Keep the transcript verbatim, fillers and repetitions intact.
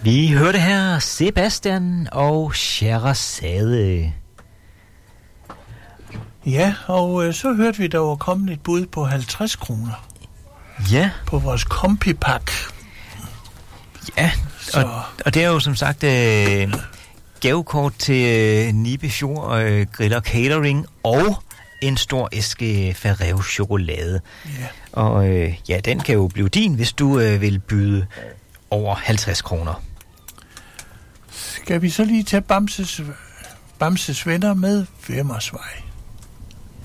Vi hørte her Sebastian og Sherazade. Ja, og øh, så hørte vi, der var kommet et bud på halvtreds kroner. Ja. På vores kompipak. Ja, og, og det er jo som sagt øh, gavekort til øh, Nibe Fjord øh, Grill og Catering og en stor æske Ferrero chokolade. Ja. Og øh, ja, den kan jo blive din, hvis du øh, vil byde over halvtreds kroner. Skal vi så lige tage Bamses, Bamses venner med Femmersvej?